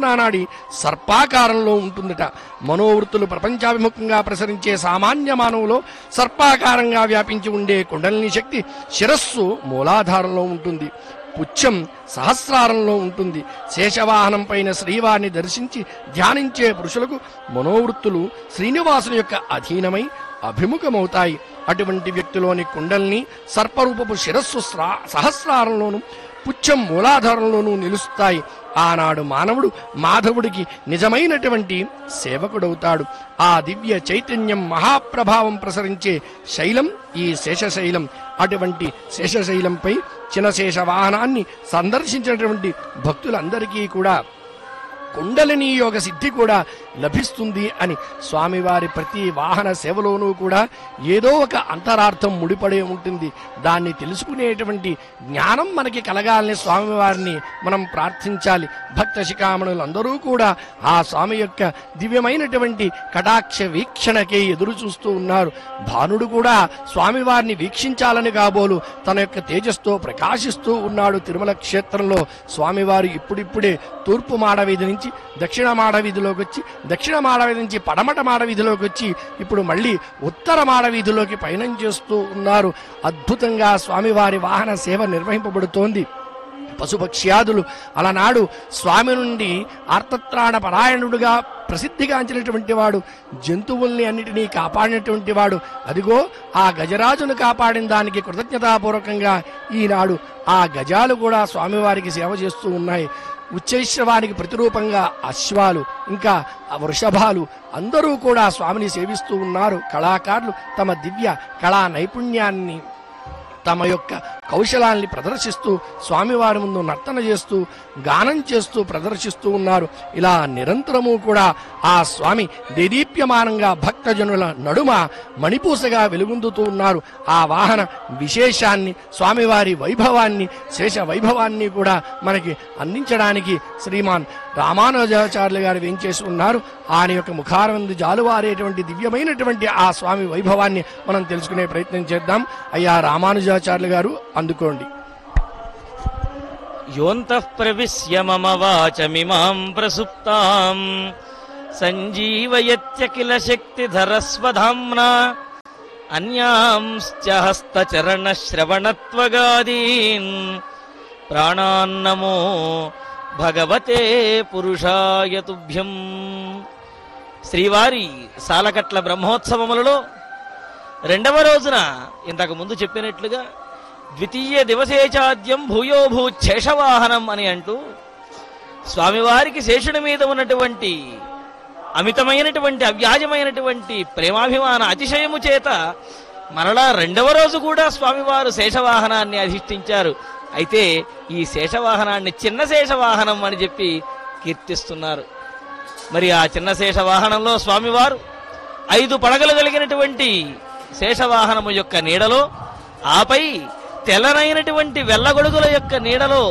నానాడి సర్పాకారంలో ఉంటుందట. మనోవృత్తులు ప్రపంచాభిముఖంగా ప్రసరించే సామాన్య మానవులో సర్పాకారంగా వ్యాపించి ఉండే కుండలిని శక్తి శిరస్సు మూలాధారంలో ఉంటుంది, పుచ్చం సహస్రారంలో ఉంటుంది. శేషవాహనం పైన శ్రీవారిని దర్శించి ధ్యానించే పురుషులకు మనోవృత్తులు శ్రీనివాసుని యొక్క అధీనమై అభిముఖమవుతాయి. అటువంటి వ్యక్తిలోని కుండల్ని సర్పరూపపు శిరస్సు సహస్రారంలోను, పుచ్చం మూలాధారంలోనూ నిలుస్తాయి. ఆనాడు మానవుడు మాధవుడికి నిజమైనటువంటి సేవకుడవుతాడు. ఆ దివ్య చైతన్యం మహాప్రభావం ప్రసరించే శైలం ఈ శేషశైలం. అటువంటి శేషశైలంపై చినశేష వాహనాన్ని సందర్శించినటువంటి భక్తులందరికీ కూడా కుండలిని యోగ సిద్ధి కూడా లభిస్తుంది అని స్వామివారి ప్రతి వాహన సేవలోనూ కూడా ఏదో ఒక అంతరార్థం ముడిపడే ఉంటుంది. దాన్ని తెలుసుకునేటువంటి జ్ఞానం మనకి కలగాలని స్వామివారిని మనం ప్రార్థించాలి. భక్త శిఖామణులందరూ కూడా ఆ స్వామి యొక్క దివ్యమైనటువంటి కటాక్ష వీక్షణకే ఎదురు చూస్తూ ఉన్నారు. భానుడు కూడా స్వామివారిని వీక్షించాలని కాబోలు తన యొక్క తేజస్తో ప్రకాశిస్తూ ఉన్నాడు. తిరుమల క్షేత్రంలో స్వామివారు ఇప్పుడిప్పుడే తూర్పు మాడవీధి నుంచి దక్షిణ మాడవీధిలోకి వచ్చి, దక్షిణ మాడవీధి నుంచి పడమట మాడవీధిలోకి వచ్చి ఇప్పుడు మళ్ళీ ఉత్తర మాడవీధిలోకి పయనం చేస్తూ ఉన్నారు. అద్భుతంగా స్వామివారి వాహన సేవ నిర్వహింపబడుతోంది. పశుపక్ష్యాదులు అలనాడు స్వామి నుండి ఆర్తత్రాణ పరాయణుడుగా ప్రసిద్ధిగాంచినటువంటి వాడు, జంతువుల్ని అన్నిటినీ కాపాడినటువంటి వాడు. అదిగో ఆ గజరాజును కాపాడిన దానికి కృతజ్ఞతాపూర్వకంగా ఈనాడు ఆ గజాలు కూడా స్వామివారికి సేవ చేస్తూ ఉన్నాయి. ఉచ్చైశ్రవానికి ప్రతిరూపంగా అశ్వాలు, ఇంకా వృషభాలు అందరూ కూడా స్వామిని సేవిస్తూ ఉన్నారు. కళాకారులు తమ దివ్య కళా నైపుణ్యాన్ని, తమ యొక్క కౌశలాన్ని ప్రదర్శిస్తూ స్వామివారి ముందు నర్తన చేస్తూ గానం చేస్తూ ప్రదర్శిస్తూ ఉన్నారు. ఇలా నిరంతరము కూడా ఆ స్వామి దేదీప్యమానంగా భక్తజనుల నడుమ మణిపూసగా వెలుగొందుతూ ఉన్నారు. ఆ వాహన విశేషాన్ని, స్వామివారి వైభవాన్ని, శేష వైభవాన్ని కూడా మనకి అందించడానికి శ్రీమాన్ రామానుజాచార్యులు గారు వేంచేసి ఉన్నారు. ఆయన యొక్క ముఖారవిందు జాలువారేటువంటి దివ్యమైనటువంటి ఆ స్వామి వైభవాన్ని మనం తెలుసుకునే ప్రయత్నం చేద్దాం. అయ్యా రామానుజాచార్యులు గారు అందుకోండి. యోంతః ప్రవిశ్య మమ వాచమిమాం ప్రసుప్తాం సంజీవయత్యఖిల శక్తిధరస్వధామ్నా అన్యాంశ్చ హస్తచరణ శ్రవణత్వగాదీన్ ప్రాణాన్నమో భగవతే పురుషాయ తుభ్యం. శ్రీవారి సాలకట్ల బ్రహ్మోత్సవములలో రెండవ రోజున ఇంతకు ముందు చెప్పినట్లుగా ద్వితీయ దివసేచాద్యం భూయోభూశేషవాహనం అని అంటూ స్వామివారికి శేషుడి మీద ఉన్నటువంటి అమితమైనటువంటి అవ్యాజమైనటువంటి ప్రేమాభిమాన అతిశయము చేత మరలా రెండవ రోజు కూడా స్వామివారు శేషవాహనాన్ని అధిష్ఠించారు. అయితే ఈ శేషవాహనాన్ని చిన్న శేషవాహనం అని చెప్పి కీర్తిస్తున్నారు. మరి ఆ చిన్న శేషవాహనంలో స్వామివారు 5 పడగలు కలిగినటువంటి శేషవాహనము యొక్క నీడలో, ఆపై తెల్లనైనటువంటి వెల్లగొడుగుల యొక్క నీడలో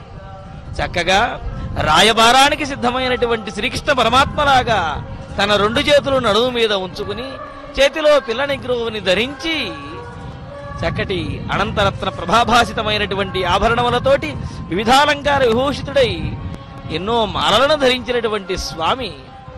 చక్కగా రాయబారానికి సిద్ధమైనటువంటి శ్రీకృష్ణ పరమాత్మలాగా తన 2 చేతులు నడుము మీద ఉంచుకుని చేతిలో పిల్ల నిగ్రహుని ధరించి చక్కటి అనంతరత్న ప్రభాభాసితమైనటువంటి ఆభరణములతోటి వివిధాలంకార విభూషితుడై ఎన్నో మాలలను ధరించినటువంటి స్వామి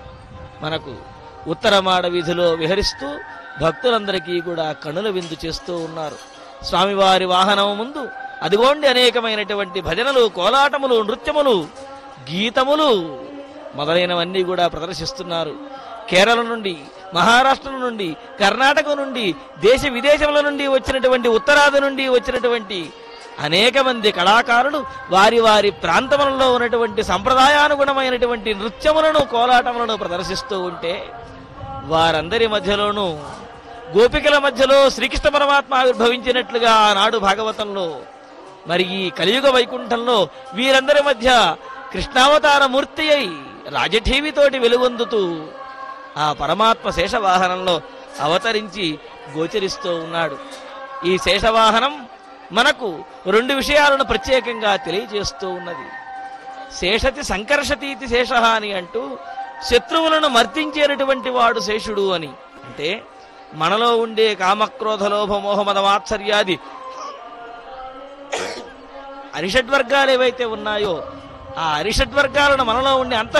మనకు ఉత్తరమాడ వీధిలో విహరిస్తూ భక్తులందరికీ కూడా కనుల విందు చేస్తూ ఉన్నారు. స్వామివారి వాహనం ముందు అదిగోండి అనేకమైనటువంటి భజనలు, కోలాటములు, నృత్యములు, గీతములు మొదలైనవన్నీ కూడా ప్రదర్శిస్తున్నారు. కేరళ నుండి, మహారాష్ట్ర నుండి, కర్ణాటక నుండి, దేశ విదేశముల నుండి వచ్చినటువంటి, ఉత్తరాది నుండి వచ్చినటువంటి అనేక మంది కళాకారులు వారి వారి ప్రాంతములలో ఉన్నటువంటి సంప్రదాయానుగుణమైనటువంటి నృత్యములను, కోలాటములను ప్రదర్శిస్తూ ఉంటే వారందరి మధ్యలోనూ గోపికల మధ్యలో శ్రీకృష్ణ పరమాత్మ ఆవిర్భవించినట్లుగా ఆనాడు భాగవతంలో, మరి ఈ కలియుగ వైకుంఠంలో వీరందరి మధ్య కృష్ణావతార మూర్తి అయి రాజఠీవితోటి వెలుగొందుతూ ఆ పరమాత్మ శేషవాహనంలో అవతరించి గోచరిస్తూ ఉన్నాడు. ఈ శేషవాహనం మనకు 2 విషయాలను ప్రత్యేకంగా తెలియజేస్తూ ఉన్నది. శేషతి సంకర్షతీతి శేష అని అంటూ శత్రువులను మర్దించేటటువంటి వాడు శేషుడు అని. అంటే మనలో ఉండే కామక్రోధ లోభ మోహమద మాత్సర్యాది అరిషడ్వర్గాలు ఏవైతే ఉన్నాయో ఆ అరిషడ్వర్గాలను మనలో ఉండే